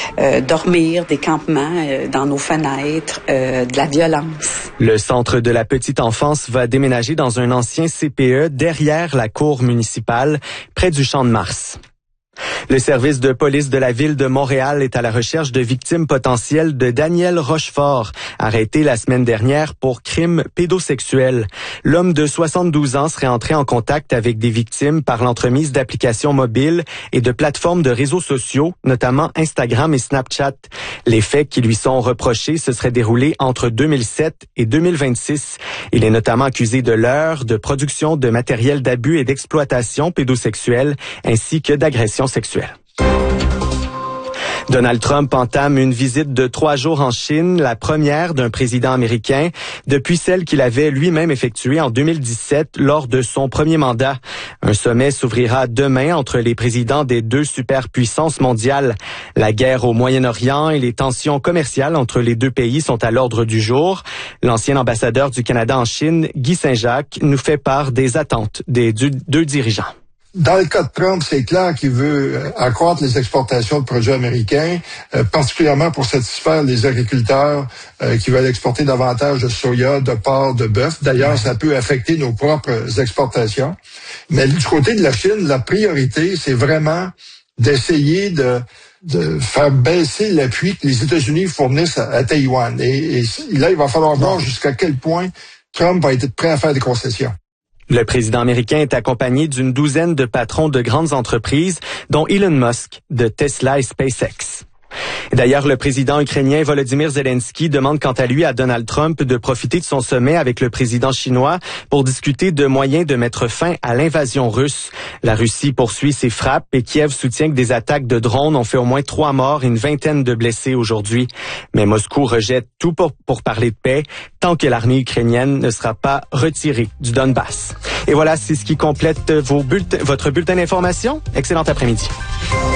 dormir, des campements dans nos fenêtres, de la violence. Le Centre de la petite enfance va déménager dans un ancien CPE derrière la cour municipale, près du Champ de Mars. Le service de police de la ville de Montréal est à la recherche de victimes potentielles de Daniel Rochefort, arrêté la semaine dernière pour crime pédosexuel. L'homme de 72 ans serait entré en contact avec des victimes par l'entremise d'applications mobiles et de plateformes de réseaux sociaux, notamment Instagram et Snapchat. Les faits qui lui sont reprochés se seraient déroulés entre 2007 et 2026. Il est notamment accusé de leurre, de production de matériel d'abus et d'exploitation pédosexuelle, ainsi que d'agression sexuelle. Donald Trump entame une visite de 3 jours en Chine, la première d'un président américain depuis celle qu'il avait lui-même effectuée en 2017 lors de son premier mandat. Un sommet s'ouvrira demain entre les présidents des 2 superpuissances mondiales. La guerre au Moyen-Orient et les tensions commerciales entre les 2 pays sont à l'ordre du jour. L'ancien ambassadeur du Canada en Chine, Guy Saint-Jacques, nous fait part des attentes des 2 dirigeants. Dans le cas de Trump, c'est clair qu'il veut accroître les exportations de produits américains, particulièrement pour satisfaire les agriculteurs qui veulent exporter davantage de soya, de porc, de bœuf. D'ailleurs, ça peut affecter nos propres exportations. Mais du côté de la Chine, la priorité, c'est vraiment d'essayer de faire baisser l'appui que les États-Unis fournissent à Taïwan. Et là, il va falloir voir jusqu'à quel point Trump va être prêt à faire des concessions. Le président américain est accompagné d'une douzaine de patrons de grandes entreprises, dont Elon Musk, de Tesla et SpaceX. D'ailleurs, le président ukrainien Volodymyr Zelensky demande quant à lui à Donald Trump de profiter de son sommet avec le président chinois pour discuter de moyens de mettre fin à l'invasion russe. La Russie poursuit ses frappes et Kiev soutient que des attaques de drones ont fait au moins 3 morts et une vingtaine de blessés aujourd'hui. Mais Moscou rejette tout pour parler de paix tant que l'armée ukrainienne ne sera pas retirée du Donbass. Et voilà, c'est ce qui complète votre bulletin d'information. Excellent après-midi.